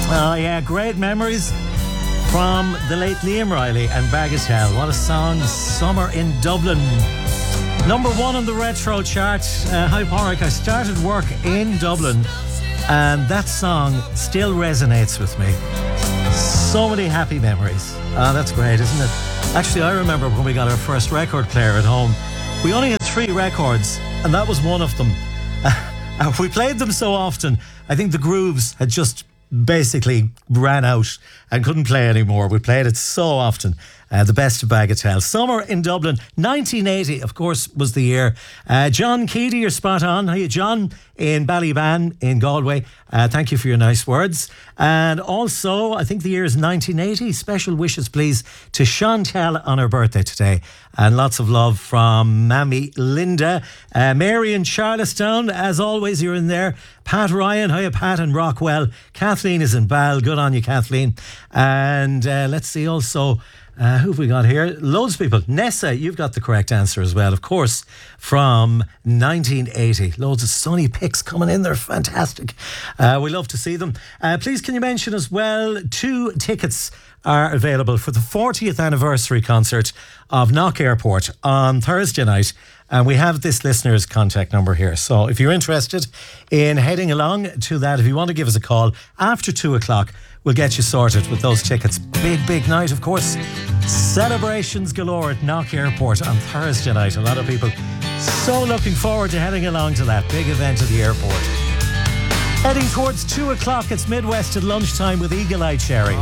Oh, yeah, great memories from the late Liam Riley and Bagatelle. What a song, Summer in Dublin. Number one on the retro chart. Hi, Porrick. I started work in Dublin and that song still resonates with me. So many happy memories. That's great, isn't it? Actually, I remember when we got our first record player at home. We only had 3 records, and that was one of them. We played them so often, I think the grooves had just basically ran out and couldn't play anymore. We played it so often. The best of Bagatelle. Summer in Dublin, 1980, of course, was the year. John Keady, you're spot on. Hiya, John, in Ballyban in Galway. Thank you for your nice words. And also, I think the year is 1980. Special wishes, please, to Chantal on her birthday today. And lots of love from Mammy Linda. Mary in Charlestown, as always, you're in there. Pat Ryan, hiya, Pat in Rockwell. Kathleen is in Bal. Good on you, Kathleen. And let's see also... who have we got here? Loads of people. Nessa, you've got the correct answer as well, of course, from 1980. Loads of sunny pics coming in. They're fantastic. We love to see them. Please, can you mention as well, 2 tickets are available for the 40th anniversary concert of Knock Airport on Thursday night. And we have this listener's contact number here. So if you're interested in heading along to that, if you want to give us a call after 2 o'clock, we'll get you sorted with those tickets. Big, big night, of course. Celebrations galore at Knock Airport on Thursday night. A lot of people so looking forward to heading along to that big event at the airport. Heading towards 2 o'clock, it's Midwest at lunchtime with Eagle Eye Cherry.